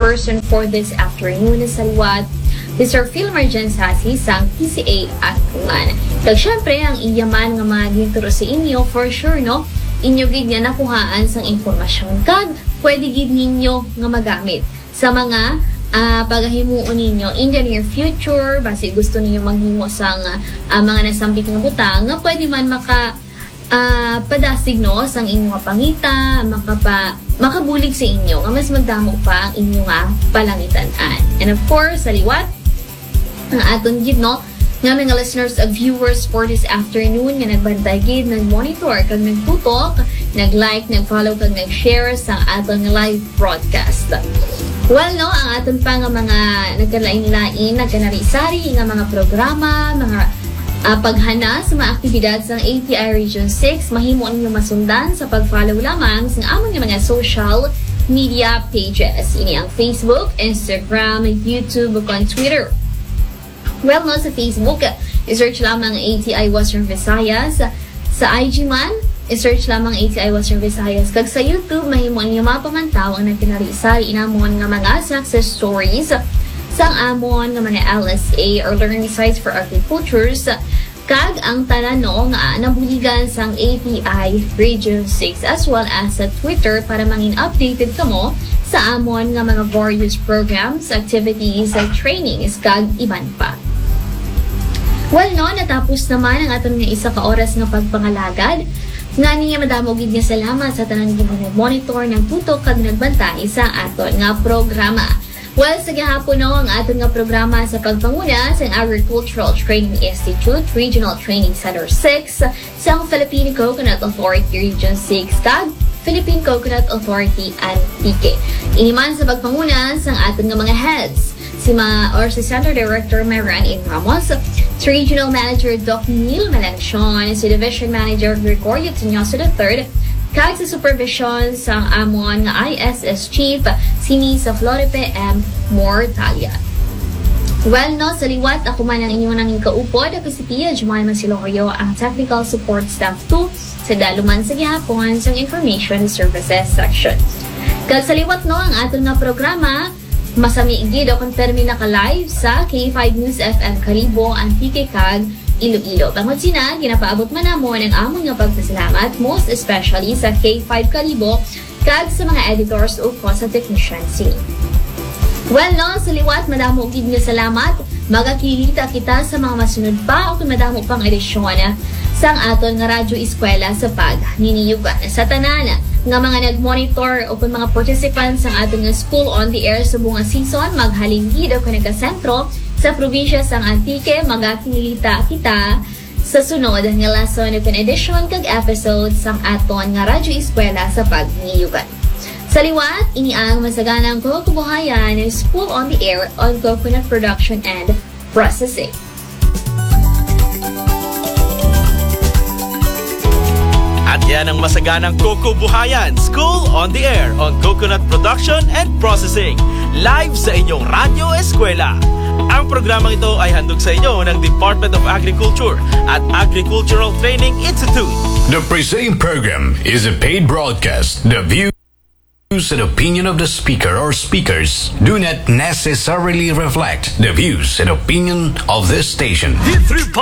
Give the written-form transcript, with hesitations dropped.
spokesperson for this afternoon sa liwat, Mr. Philmar Jansasi sang PCA Atman. Kag syempre ang iyaman nga mga ginturo sa inyo for sure no, inyo gid nga nakuhaan sang impormasyon kag pwede gid ninyo nga magamit sa mga paghimuon ninyo in the near future basi gusto niyo maghimo sang mga nasambit nga butang nga pwede man padasig no sang inyong pangita makabulig sa inyo nga mas magdamo pa ang inyong palangitan-an. And of course sa liwat ang aton gid no nga mga listeners at viewers for this afternoon nga nagbantay gid, nag-monitor kag nagtutok, nag-like, nag-follow kag nag-share sa aton live broadcast. Well no, ang aton pa nga mga nagkalain-lain, nagkanarisari nga mga programa, mga paghana sa mga aktibidad sa ATI Region 6, mahimo ninyo masundan sa pag-follow lamang sa among mga social media pages. Ini ang Facebook, Instagram, YouTube, ug Twitter. Well, no, sa Facebook, i-search lamang ATI Western Visayas. Sa IG man, i-search lamang ATI Western Visayas. Kag sa YouTube, mahimo niyo mapamantaw ang nagkinarisari inamon nga mga success stories sang amon nga mga LSA or learning sites for agricultures. Kag ang tanan no nga nabuligan sang ATI Region 6 as well as sa Twitter para mangin updated kamo sa amon nga mga various programs, activities, trainings kag iban pa. Well no, natapos naman ang aton nga isa ka oras nga pagpangalagad. Nga niya madamo gid nga salamat sa tanan nga monitor ng tutok kag nagbantay sa aton nga programa. Well, sa gihapon no, ang aton nga programa sa pagpanguna sa Agricultural Training Institute Regional Training Center 6 sa Philippine Coconut Authority Region 6 kag Philippine Coconut Authority Antique. Iniman sa pagpanguna sa aton nga mga heads si Center Director Myran A. Ramos, si Regional Manager Doc Neil Melanchon, si Division Manager Gregorio Tinyoso III, kag sa supervision sa amon nga ISS Chief si Nisa Floripe M. Mortalia. Well no, sa liwat ako man ang inyong nanging kaupod, ako si Pia Jemima Silorio, ang Technical Support Staff 2 sa daluman sa gihapon sa Information Services Section. Kag sa liwat no, ang aton nga programa masami igid o konfirmi na ka-live sa K5 News FM Kalibo, Antique kag Iloilo. Bangod sina, ginapaabot man namon ang amon nga pagpasalamat, most especially sa K5 Kalibo kag sa mga editors o sa technician sini. Well no, sa liwat madamo gid nga salamat. Magakilita kita sa mga masunod pa o kung madamo pang edisyon sang aton nga radyo eskwela sa pagniniyugan sa tanan nga mga nag-monitor o kung mga participants sang aton nga School on the Air sa bunga season maghalingid o kanagka-sentro sa probinsya sang Antique. Magakilita kita sa sunod nga lesson o edition kag episode sang aton nga radyo eskwela sa pagniniyugan. Sa liwat, ini ang masaganang kabuhayan ng School on the Air on Coconut Production and Processing. At yan ang masaganang Kukubuhayan, School on the Air on Coconut Production and Processing, live sa inyong Radyo Eskwela. Ang programang ito ay handog sa inyo ng Department of Agriculture at Agricultural Training Institute. The preceding program is a paid broadcast. The views and opinion of the speaker or speakers do not necessarily reflect the views and opinion of this station.